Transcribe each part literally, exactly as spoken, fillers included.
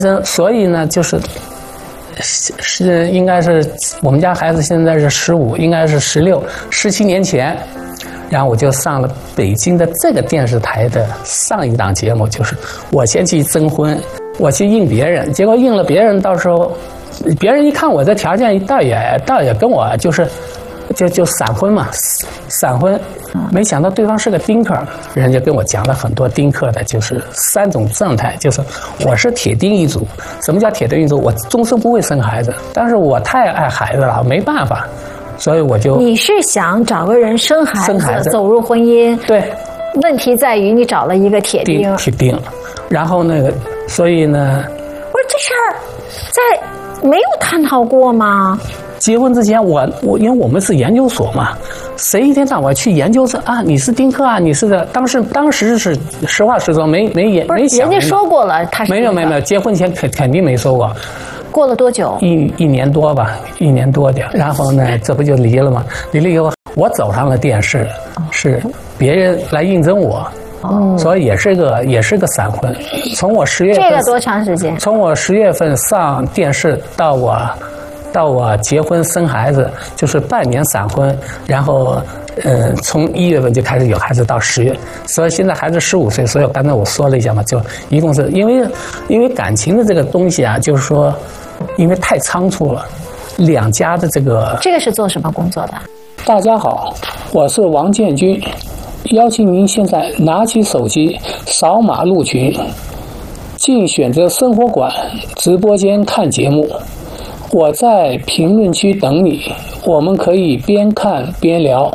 这所以呢，就是是应该是我们家孩子现在是十五，应该是十六，十七年前。然后我就上了北京的这个电视台的上一档节目，就是我先去征婚，我去应别人，结果应了别人，到时候别人一看我这条件，倒也倒也跟我就是就就闪婚嘛，闪婚，没想到对方是个丁克，人家跟我讲了很多丁克的，就是三种状态，就是我是铁丁一族。什么叫铁丁一族？我终生不会生孩子，但是我太爱孩子了，没办法。所以我就你是想找个人生孩子，生孩子走入婚姻？ 对， 问题在于你找了一个铁钉。 铁钉，然后那个，所以呢， 不是这事儿，在没有探讨过吗？ 结婚之前我，我我因为我们是研究所嘛，谁一天到晚去研究说啊，你是丁克啊，你是的，当时当时是实话实说，没没也没想。 人家说过了，他是没有没有没有，结婚前肯肯定没说过。 过了多久？ 一一年多吧，一年多点。然后呢，这不就离了吗？离了以后，我走上了电视，是别人来应征我，哦，所以也是个也是个闪婚。从我十月份， 这个多长时间？ 从我十月份上电视到我到我结婚生孩子，就是半年闪婚。然后，呃，从一月份就开始有孩子，到十月，所以现在孩子十五岁。所以刚才我说了一下嘛，就一共是因为因为感情的这个东西啊，就是说。因为太仓促了，两家的这个。 这个是做什么工作的？ 大家好，我是王建军，邀请您现在拿起手机扫码入群，进选择生活馆直播间看节目。我在评论区等你，我们可以边看边聊。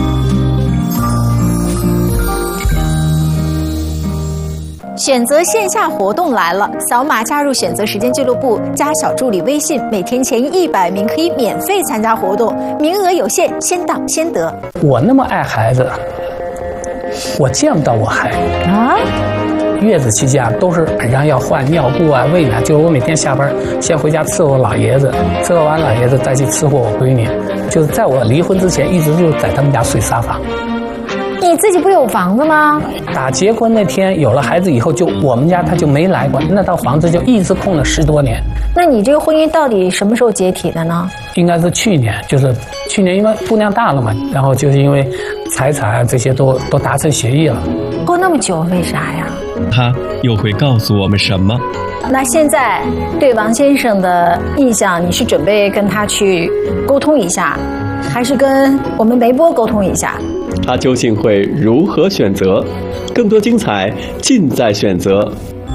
选择线下活动来了，扫码加入选择时间俱乐部，加小助理微信，每天前一百名可以免费参加活动，名额有限，先到先得。 我那么爱孩子，我见不到我孩子啊。月子期间都是晚上要换尿布啊、喂奶，就是我每天下班先回家伺候老爷子，伺候完老爷子再去伺候我闺女。就是在我离婚之前，一直就在他们家睡沙发。 你自己不有房子吗？ 打结婚那天有了孩子以后，就我们家他就没来过，那套房子就一直空了十多年。 那你这个婚姻到底什么时候解体的呢？ 应该是去年，就是去年因为姑娘大了嘛，然后就是因为财产啊这些都都达成协议了。 过那么久为啥呀？ 他又会告诉我们什么？ 那现在对王先生的印象，你是准备跟他去沟通一下，还是跟我们梅波沟通一下？ 他究竟会如何选择？更多精彩尽在选择。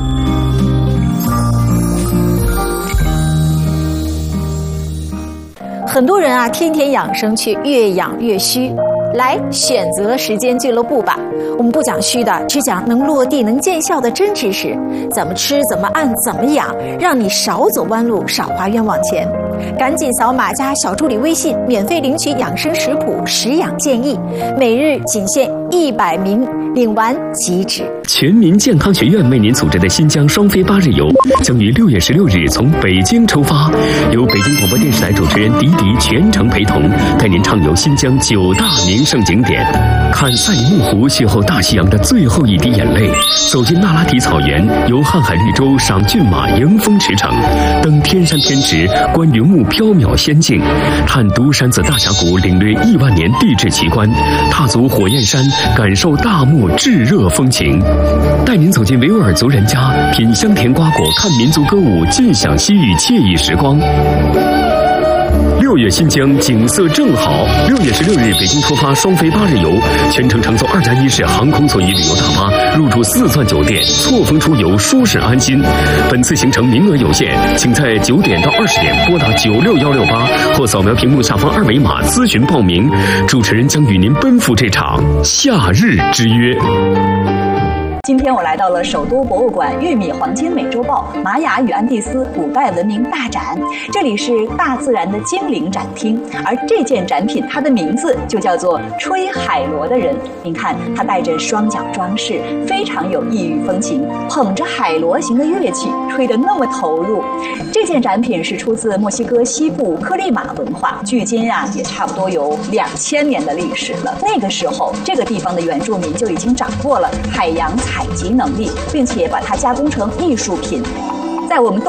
很多人啊，天天养生却越养越虚。来选择时间俱乐部吧，我们不讲虚的，只讲能落地能见效的真知识，怎么吃怎么按怎么养，让你少走弯路少花冤枉钱。赶紧扫码加小助理微信，免费领取养生食谱食养建议，每日仅限一百名，领完即止。 全民健康学院为您组织的新疆双飞八日游将于六月十六日从北京出发，由北京广播电视台主持人迪迪全程陪同，带您畅游新疆九大名胜景点，看赛里木湖邂逅大西洋的最后一滴眼泪，走进那拉提草原，游瀚海绿洲，赏骏马，迎风驰骋，登天山天池，观云雾缥缈仙境，探独山子大峡谷，领略亿万年地质奇观，踏足火焰山，感受大漠炙热风情，带您走进维吾尔族人家，品香甜瓜果，看民族歌舞，尽享西域惬意时光。六月新疆景色正好，六月十六日北京出发双飞八日游，全程乘坐二加一式航空座椅旅游大巴，入住四钻酒店，错峰出游，舒适安心。本次行程名额有限，请在九点到二十点拨打九六幺六八或扫描屏幕下方二维码咨询报名。主持人将与您奔赴这场夏日之约。 今天我来到了首都博物馆玉米黄金美洲豹玛雅与安第斯古代文明大展，这里是大自然的精灵展厅，而这件展品它的名字就叫做吹海螺的人。您看，它带着双脚装饰，非常有异域风情，捧着海螺形的乐器，吹得那么投入。这件展品是出自墨西哥西部克利马文化，距今啊也差不多有两千年的历史了。那个时候，这个地方的原住民就已经掌握了海洋采集能力，并且把它加工成艺术品，在我们东